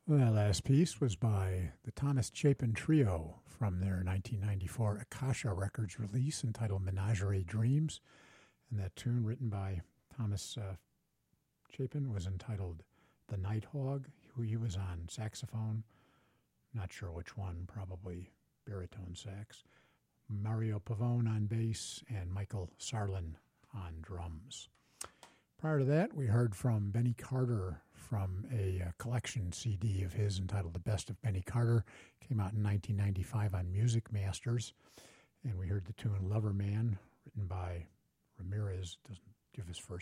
Well, that last piece was by the Thomas Chapin Trio from their 1994 Akasha Records release entitled Menagerie Dreams. And that tune, written by Thomas Chapin, was entitled The Nighthawk. He was on saxophone. Not sure which one, probably baritone sax. Mario Pavone on bass, and Michael Sarlin on drums. Prior to that, we heard from Benny Carter from a collection CD of his entitled The Best of Benny Carter. Came out in 1995 on Music Masters. And we heard the tune Lover Man, written by Ramirez. Doesn't give his first